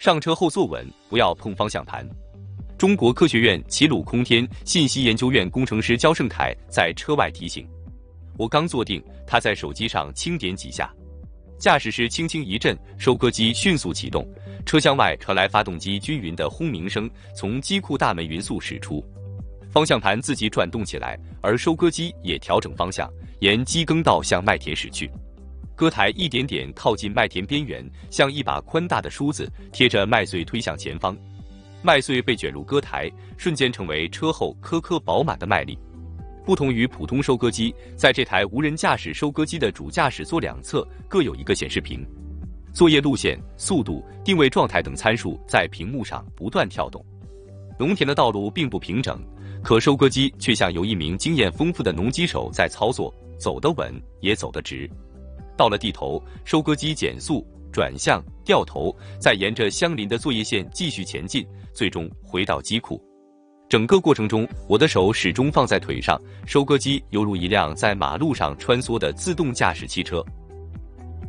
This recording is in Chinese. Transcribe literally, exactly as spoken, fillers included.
上车后坐稳，不要碰方向盘。中国科学院齐鲁空天信息研究院工程师焦胜凯在车外提醒：我刚坐定，他在手机上轻点几下。驾驶室轻轻一震，收割机迅速启动，车厢外传来发动机均匀的轰鸣声，从机库大门匀速驶出。方向盘自己转动起来，而收割机也调整方向，沿机耕道向麦田驶去。割台一点点靠近麦田边缘，像一把宽大的梳子，贴着麦穗推向前方。麦穗被卷入割台，瞬间成为车后颗颗饱满的麦粒。不同于普通收割机，在这台无人驾驶收割机的主驾驶座两侧各有一个显示屏，作业路线、速度、定位状态等参数在屏幕上不断跳动。农田的道路并不平整，可收割机却像由一名经验丰富的农机手在操作，走得稳，也走得直。到了地头，收割机减速、转向、掉头，再沿着相邻的作业线继续前进，最终回到机库。整个过程中，我的手始终放在腿上，收割机犹如一辆在马路上穿梭的自动驾驶汽车。